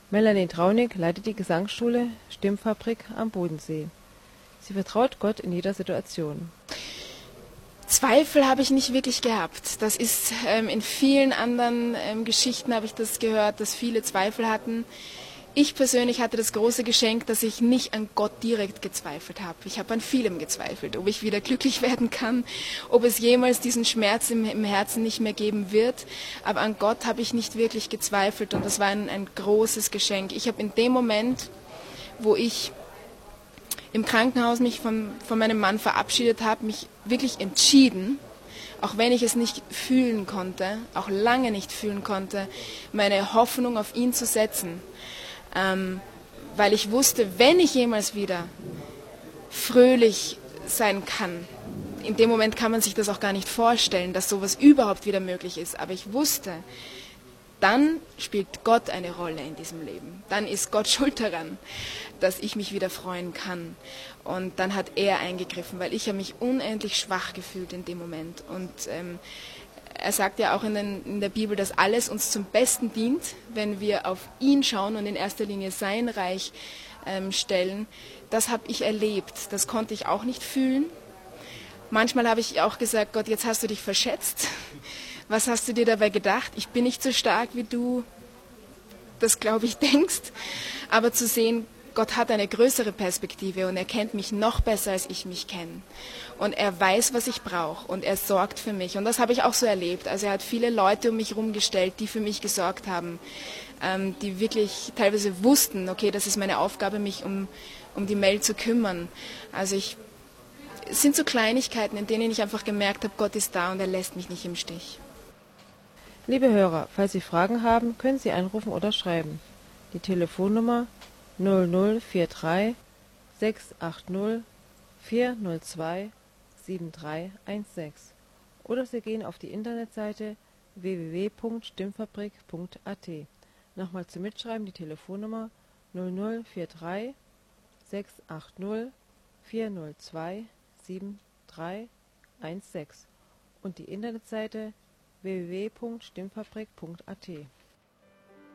Melanie Traunig leitet die Gesangsschule Stimmfabrik am Bodensee. Sie vertraut Gott in jeder Situation. Zweifel habe ich nicht wirklich gehabt. Das ist in vielen anderen Geschichten habe ich das gehört, dass viele Zweifel hatten. Ich persönlich hatte das große Geschenk, dass ich nicht an Gott direkt gezweifelt habe. Ich habe an vielem gezweifelt, ob ich wieder glücklich werden kann, ob es jemals diesen Schmerz im Herzen nicht mehr geben wird. Aber an Gott habe ich nicht wirklich gezweifelt und das war ein großes Geschenk. Ich habe in dem Moment, wo ich im Krankenhaus mich von meinem Mann verabschiedet habe, mich wirklich entschieden, auch wenn ich es nicht fühlen konnte, auch lange nicht fühlen konnte, meine Hoffnung auf ihn zu setzen. Weil ich wusste, wenn ich jemals wieder fröhlich sein kann, in dem Moment kann man sich das auch gar nicht vorstellen, dass sowas überhaupt wieder möglich ist, aber ich wusste, dann spielt Gott eine Rolle in diesem Leben. Dann ist Gott schuld daran, dass ich mich wieder freuen kann. Und dann hat er eingegriffen, weil ich habe mich unendlich schwach gefühlt in dem Moment. Und er sagt ja auch in der Bibel, dass alles uns zum Besten dient, wenn wir auf ihn schauen und in erster Linie sein Reich stellen. Das habe ich erlebt. Das konnte ich auch nicht fühlen. Manchmal habe ich auch gesagt, Gott, jetzt hast du dich verschätzt. Was hast du dir dabei gedacht? Ich bin nicht so stark, wie du das, glaube ich, denkst. Aber zu sehen, Gott hat eine größere Perspektive und er kennt mich noch besser, als ich mich kenne. Und er weiß, was ich brauche und er sorgt für mich. Und das habe ich auch so erlebt. Also er hat viele Leute um mich herum gestellt, die für mich gesorgt haben, die wirklich teilweise wussten, okay, das ist meine Aufgabe, mich um die Mel zu kümmern. Also es sind so Kleinigkeiten, in denen ich einfach gemerkt habe, Gott ist da und er lässt mich nicht im Stich. Liebe Hörer, falls Sie Fragen haben, können Sie anrufen oder schreiben. Die Telefonnummer 0043 680 402 7316 oder Sie gehen auf die Internetseite www.stimmfabrik.at. Nochmal zum Mitschreiben die Telefonnummer 0043 680 402 7316 und die Internetseite www.stimmfabrik.at.